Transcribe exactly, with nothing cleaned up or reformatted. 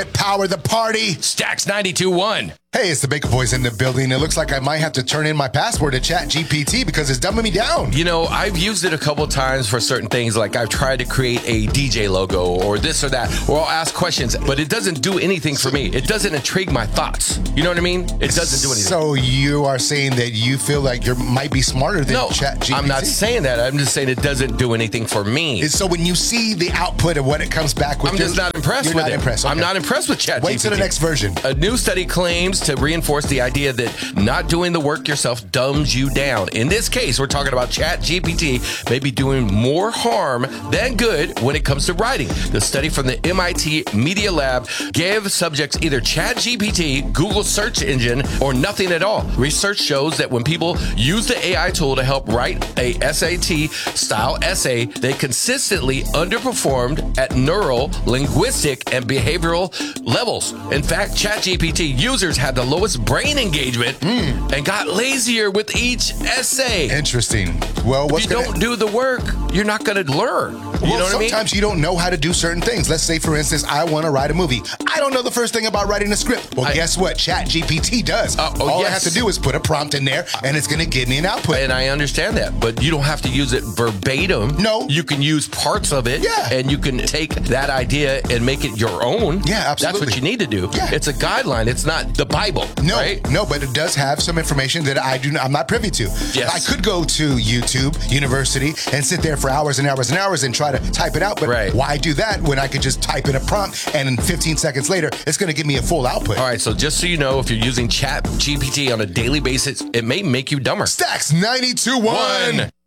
Power the party. Stacks ninety-two one. Hey, it's the Baker Boys in the building. It looks like I might have to turn in my password to Chat G P T because it's dumbing me down. You know, I've used it a couple times for certain things, like I've tried to create a D J logo or this or that, or I'll ask questions, but it doesn't do anything for me. It doesn't intrigue my thoughts. You know what I mean? It doesn't do anything. So you are saying that you feel like you might be smarter than no, Chat G P T? I'm not saying that. I'm just saying it doesn't do anything for me. So when you see the output of what it comes back with, I'm just not impressed you're with not it. Impressed. Okay. I'm not impressed with Chat G P T. Wait till the next version. A new study claims to reinforce the idea that not doing the work yourself dumbs you down. In this case, we're talking about Chat G P T may be doing more harm than good when it comes to writing. The study from the M I T Media Lab gave subjects either Chat G P T, Google search engine, or nothing at all. Research shows that when people use the A I tool to help write a S A T-style essay, they consistently underperformed at neural, linguistic, and behavioral levels. In fact, Chat G P T users had the lowest brain engagement mm. and got lazier with each essay. Interesting. Well, what's if you gonna... don't do the work, you're not going to learn. You well, know what I mean? Sometimes you don't know how to do certain things. Let's say, for instance, I want to write a movie. I don't know the first thing about writing a script. Well, I, guess what? Chat G P T does. Uh, oh, All yes. I have to do is put a prompt in there, and it's going to give me an output. And I understand that, but you don't have to use it verbatim. No. You can use parts of it, yeah. and you can take that idea and make it your own. Yeah, absolutely. That's what you need to do. Yeah. It's a guideline. It's not the Bible, no, right? No, but it does have some information that I do. I'm not privy to. Yes. I could go to YouTube University and sit there for hours and hours and hours and try to type it out. But right. why do that when I could just type in a prompt and in fifteen seconds later, it's going to give me a full output? All right. So just so you know, if you're using Chat G P T on a daily basis, it may make you dumber. Stacks ninety-two one.